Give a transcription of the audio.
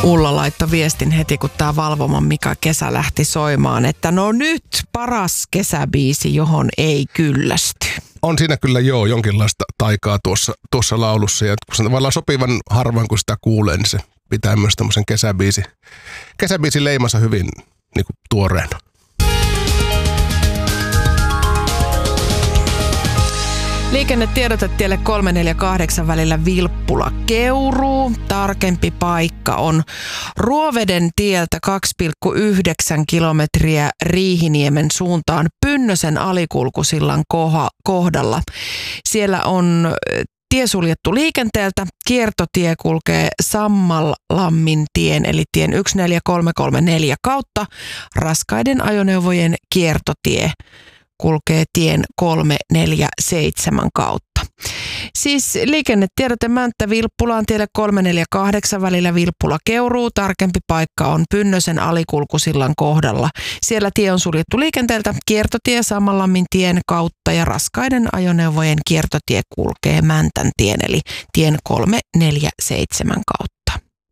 Ulla laittoi viestin heti, kun tämä Valvoman Mika Kesä lähti soimaan, että no nyt paras kesäbiisi, johon ei kyllästy. On siinä kyllä jonkinlaista taikaa tuossa laulussa, ja kun se tavallaan sopivan harvoin kun sitä kuulee, niin se pitää myös tämmöisen kesäbiisin leimansa hyvin niin kuin tuoreena. Liikennetiedote tielle 348 välillä Vilppula-Keuruu. Tarkempi paikka on Ruoveden tieltä 2,9 kilometriä Riihiniemen suuntaan Pynnösen alikulkusillan kohdalla. Siellä on tie suljettu liikenteeltä. Kiertotie kulkee Sammallammin tien eli tien 14334 kautta. Raskaiden ajoneuvojen kiertotie kulkee tien 347 kautta. Siis liikennetiedote Mänttä Vilppulaan tielle 348 välillä Vilppula-Keuruu. Tarkempi paikka on Pynnösen alikulkusillan kohdalla. Siellä tie on suljettu liikenteeltä. Kiertotie Sammallammin tien kautta ja raskaiden ajoneuvojen kiertotie kulkee Mäntän tien eli tien 347 kautta.